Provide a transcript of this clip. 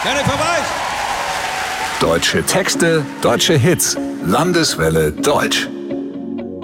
Jennifer Weich. Deutsche Texte, deutsche Hits. Landeswelle Deutsch.